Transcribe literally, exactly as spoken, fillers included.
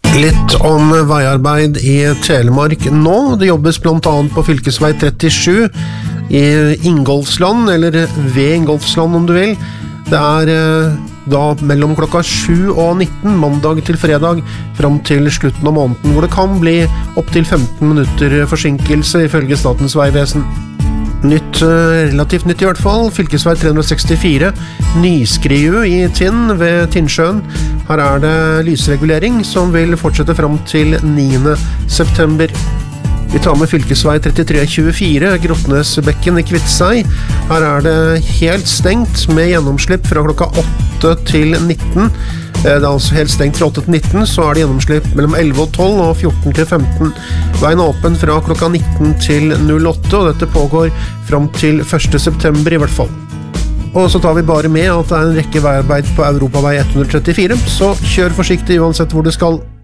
Litt om veiarbeid i Telemark nå. Det jobbes blant annet på fylkesvei trettisju i Ingolfsland, eller ved Ingolfsland om du vil. Det er da mellom klokka sju og nitten, mandag til fredag, fram til slutten av måneden, hvor det kan bli opp til femten minutter forsinkelse ifølge Statens vegvesen. Nytt, relativt nytt i hvert fall, fylkesvei tre hundre sekstifire, Nyskriu i Tinn ved Tinnsjøen. Her er det lysregulering som vil fortsette fram til niende september. Vi tar med fylkesvei trettitre tjuefire, Grotnesbekken i Kvitsei. Her er det helt stengt med gjennomslipp fra klokka åtte til nitten. Det er altså helt stengt fra åtte til nitten, så er det gjennomslipp mellom elleve og tolv og fjorten til femten. Veien er åpen fra klokka nitten til null åtte, og dette pågår fram til første september i hvert fall. Og så tar vi bare med at det er en rekke veiarbeid på Europavei ett hundre trettifire, så kjør forsiktig uansett hvor du skal.